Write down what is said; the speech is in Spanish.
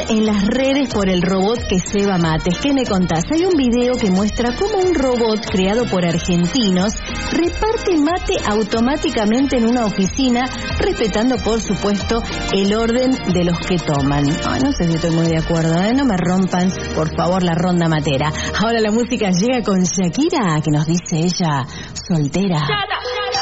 en las redes por el robot que ceba mates. ¿Qué me contás? Hay un video que muestra cómo un robot creado por argentinos reparte mate automáticamente en una oficina, respetando, por supuesto, el orden de los que toman. Ay, no sé si estoy muy de acuerdo, ¿eh? No me rompan, por favor, la ronda matera. Ahora la música llega con Shakira, que nos dice ella, soltera.